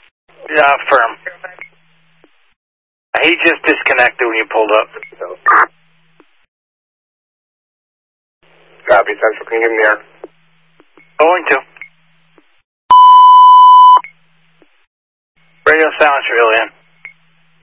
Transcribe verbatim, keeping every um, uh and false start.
Yeah, firm. He just disconnected when you pulled up. Copy, Central. Can you give me the air? Going to. Radio silence, Julian.